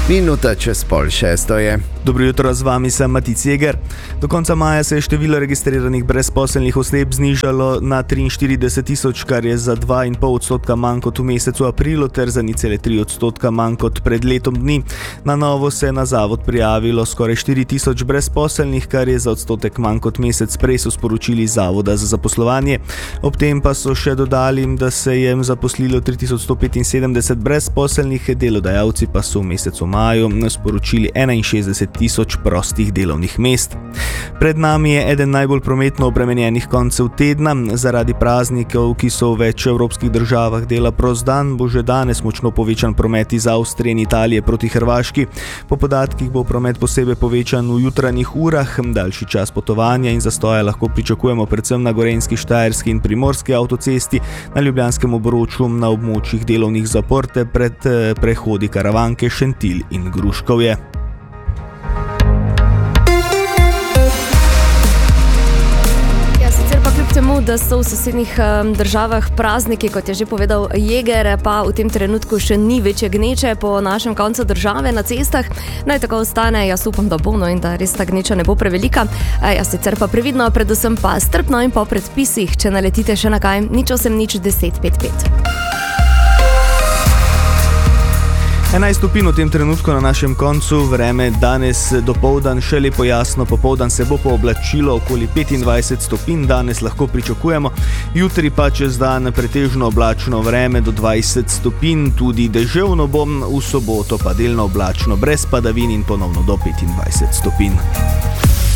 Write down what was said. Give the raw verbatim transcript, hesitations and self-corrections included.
Minuta čez pol šesto je. Dobro jutro, z vami sem Matic Jeger. Do konca maja se je število registriranih brezposelnih oseb znižalo na triinštirideset tisoč, kar je za dva in pol odstotka manj kot v mesecu aprilu ter za nič cela tri odstotka manj kot pred letom dni. Na novo se je na zavod prijavilo skoraj štiri tisoč brezposelnih, kar je za odstotek manj kot mesec prej, so sporočili Zavoda za zaposlovanje. Ob tem pa so še dodali, da se je zaposlilo tri tisoč sto petinsedemdeset brezposelnih, delodajalci pa so v mesecu maju sporočili enainšestdeset tisoč prostih delovnih mest. Pred nami je eden najbolj prometno obremenjenih koncev tedna. Zaradi praznikov, ki so v več evropskih državah dela prost dan, bo že danes močno povečan promet iz Avstrije in Italije proti Hrvaški. Po podatkih bo promet posebej povečan v jutranjih urah, daljši čas potovanja in zastoja lahko pričakujemo predvsem na Gorenjski, Štajerski in Primorski avtocesti, na Ljubljanskem obroču, na območjih delovnih zapor ter pred prehodi Karavanke, Šentilj in Gruškovje. Temu, da so v sosednjih um, državah prazniki, kot je že povedal Jeger, pa v tem trenutku še ni večje gneče po našem koncu države na cestah. Naj tako ostane, jaz upam, da bo, no, in da res ta gneča ne bo prevelika. E, jaz sicer pa previdno, predvsem pa strpno in po predpisih, če naletite še na kaj, nič osem nič deset pet pet. enajst stopinj v tem trenutku na našem koncu, vreme danes dopoldan še lepo jasno, popoldan se bo pooblačilo okoli petindvajset stopinj, danes lahko pričakujemo, jutri pa čez dan pretežno oblačno vreme do dvajset stopinj, tudi deževno bo, v soboto pa delno oblačno brez padavin in ponovno do petindvajset stopinj.